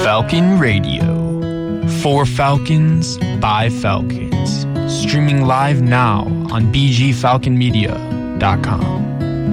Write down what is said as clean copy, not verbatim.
Falcon Radio. For Falcons, by Falcons. Streaming live now on bgfalconmedia.com.